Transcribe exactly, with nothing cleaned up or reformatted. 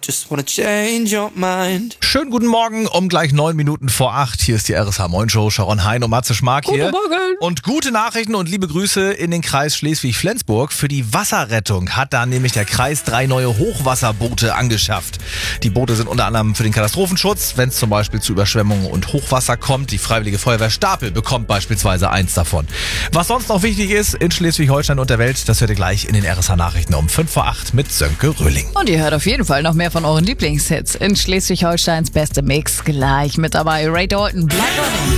just wanna change your mind. Schönen guten Morgen, um gleich neun Minuten vor acht. Hier ist die R S H Moin Show. Sharon Hein und Matze Schmark hier. Guten Morgen. Und gute Nachrichten und liebe Grüße in den Kreis Schleswig-Flensburg. Für die Wasserrettung hat da nämlich der Kreis drei neue Hochwasserboote angeschafft. Die Boote sind unter anderem für den Katastrophenschutz, wenn es zum Beispiel zu Überschwemmungen und Hochwasser kommt. Die Freiwillige Feuerwehr Stapel bekommt beispielsweise eins davon. Was sonst noch wichtig ist in Schleswig-Holstein und der Welt, das hört ihr gleich in den R S H-Nachrichten um fünf vor acht mit Sönke Röhling. Und ihr hört auf jeden Fall noch mehr von euren Lieblingshits in Schleswig-Holsteins beste Mix. Gleich mit dabei Ray Dalton, Black Running.